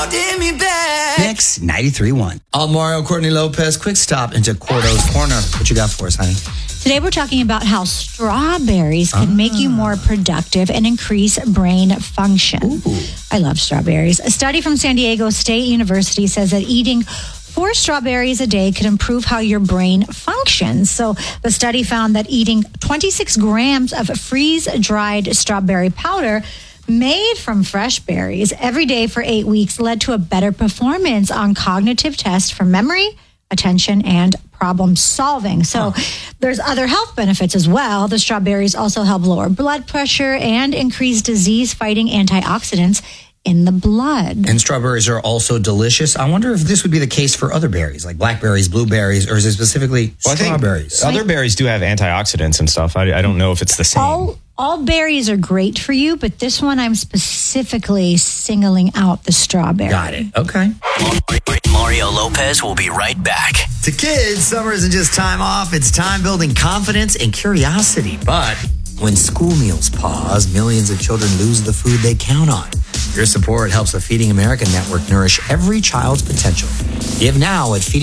holding me back. Mix 93.1. Mario, Courtney Lopez, quick stop into Cordo's Corner. What you got for us, honey? Today we're talking about how strawberries can make you more productive and increase brain function. Ooh. I love strawberries. A study from San Diego State University says that eating 4 strawberries a day could improve how your brain functions. So the study found that eating 26 grams of freeze-dried strawberry powder made from fresh berries every day for 8 weeks led to a better performance on cognitive tests for memory, attention, and problem solving. So there's other health benefits as well. The strawberries also help lower blood pressure and increase disease-fighting antioxidants in the blood. And strawberries are also delicious. I wonder if this would be the case for other berries, like blackberries, blueberries, or is it specifically strawberries? Other berries do have antioxidants and stuff. I don't know if it's the same. All berries are great for you, but this one I'm specifically singling out the strawberry. Got it. Okay. Mario Lopez will be right back. To kids, summer isn't just time off. It's time building confidence and curiosity. But when school meals pause, millions of children lose the food they count on. Your support helps the Feeding America Network nourish every child's potential. Give now at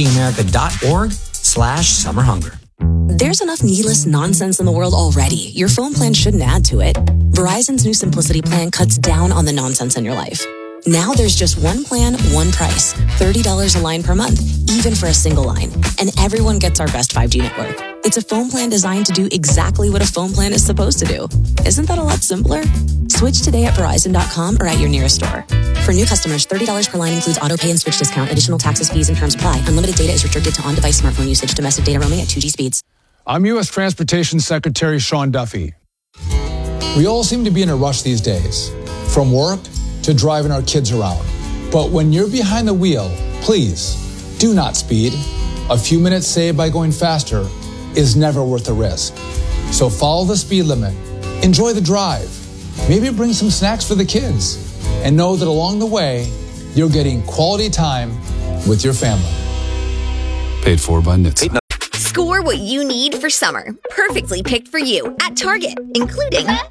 feedingamerica.org/summerhunger. There's enough needless nonsense in the world already. Your phone plan shouldn't add to it. Verizon's new Simplicity plan cuts down on the nonsense in your life. Now there's just one plan, one price. $30 a line per month, even for a single line. And everyone gets our best 5G network. It's a phone plan designed to do exactly what a phone plan is supposed to do. Isn't that a lot simpler? Switch today at Verizon.com or at your nearest store. For new customers, $30 per line includes auto pay and switch discount. Additional taxes, fees, and terms apply. Unlimited data is restricted to on-device smartphone usage. Domestic data roaming at 2G speeds. I'm U.S. Transportation Secretary Sean Duffy. We all seem to be in a rush these days, from work to driving our kids around. But when you're behind the wheel, please do not speed. A few minutes saved by going faster is never worth the risk. So follow the speed limit, enjoy the drive, maybe bring some snacks for the kids, and know that along the way, you're getting quality time with your family. Paid for by NHTSA. Score what you need for summer. Perfectly picked for you at Target, including Up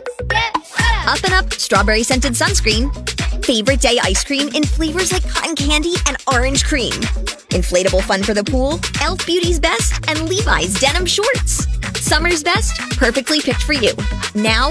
and Up strawberry scented sunscreen, favorite day ice cream in flavors like cotton candy and orange cream, inflatable fun for the pool, Elf Beauty's Best, and Levi's denim shorts. Summer's best, perfectly picked for you. Now